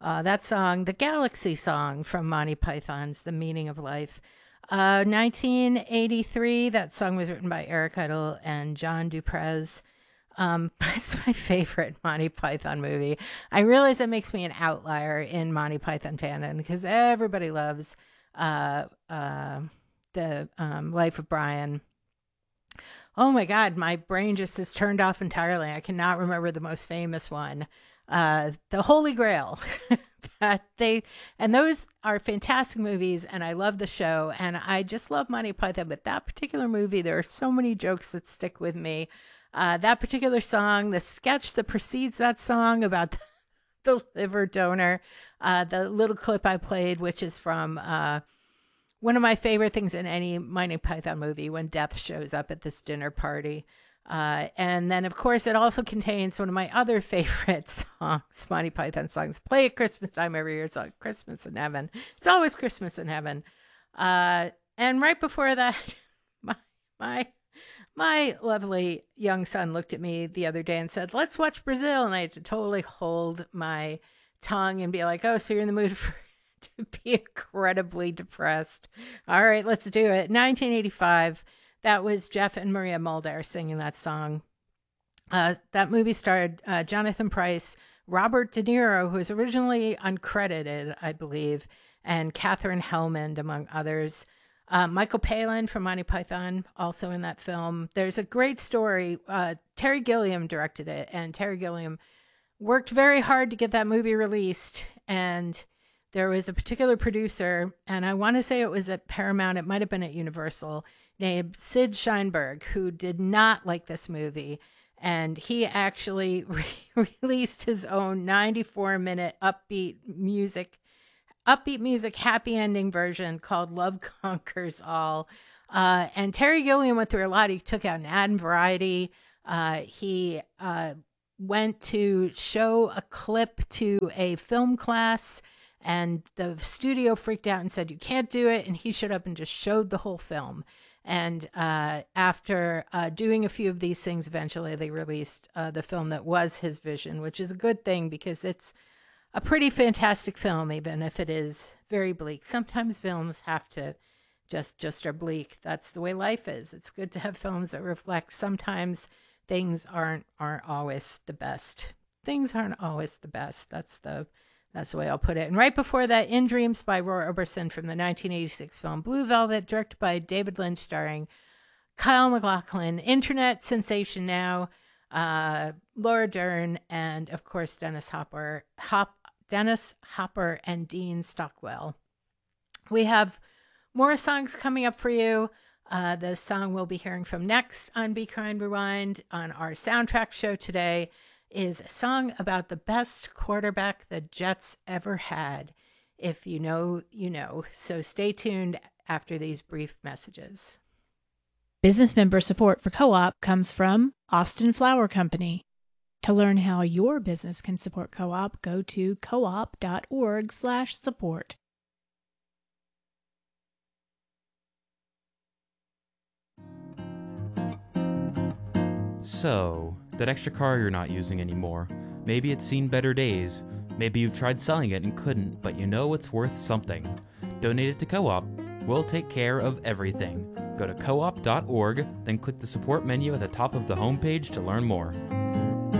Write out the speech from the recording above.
That song, the Galaxy song from Monty Python's The Meaning of Life. 1983, that song was written by Eric Idle and John Duprez. It's my favorite Monty Python movie. I realize that makes me an outlier in Monty Python fandom because everybody loves the Life of Brian. Oh my God, my brain just is turned off entirely. I cannot remember the most famous one. The Holy Grail. And those are fantastic movies, and I love the show, and I just love Monty Python. But that particular movie, there are so many jokes that stick with me. That particular song, the sketch that precedes that song about the liver donor, the little clip I played, which is from one of my favorite things in any Monty Python movie, when Death shows up at this dinner party. And then, of course, it also contains one of my other favorite songs, Monty Python songs. Play at Christmas time every year. It's like Christmas in Heaven. It's always Christmas in Heaven. And right before that, my lovely young son looked at me the other day and said, "Let's watch Brazil." And I had to totally hold my tongue and be like, "Oh, so you're in the mood to be incredibly depressed. All right, let's do it." 1985. That was Jeff and Maria Muldaur singing that song. That movie starred Jonathan Pryce, Robert De Niro, who was originally uncredited, I believe, and Katherine Helmond, among others. Michael Palin from Monty Python, also in that film. There's a great story. Terry Gilliam directed it, and Terry Gilliam worked very hard to get that movie released. And there was a particular producer, and I want to say it was at Paramount, it might have been at Universal, named Sid Sheinberg, who did not like this movie. And he actually released his own 94-minute upbeat music, happy ending version called Love Conquers All. And Terry Gilliam went through a lot. He took out an ad in Variety. He went to show a clip to a film class, and the studio freaked out and said, "You can't do it." And he showed up and just showed the whole film. And after doing a few of these things, eventually they released the film that was his vision, which is a good thing because it's a pretty fantastic film, even if it is very bleak. Sometimes films have to just are bleak. That's the way life is. It's good to have films that reflect. Sometimes things aren't always the best. Things aren't always the best. That's the way I'll put it. And right before that, In Dreams by Roy Orbison from the 1986 film Blue Velvet, directed by David Lynch, starring Kyle MacLachlan, internet sensation now, Laura Dern, and of course Dennis Hopper and Dean Stockwell. We have more songs coming up for you. The song we'll be hearing from next on Be Kind Rewind on our soundtrack show today is a song about the best quarterback the Jets ever had. If you know, you know. So stay tuned after these brief messages. Business member support for Co-op comes from Austin Flower Company. To learn how your business can support Co-op, go to coop.org/support. So, that extra car you're not using anymore, maybe it's seen better days. Maybe you've tried selling it and couldn't, but you know it's worth something. Donate it to Co-op. We'll take care of everything. Go to coop.org, then click the support menu at the top of the homepage to learn more.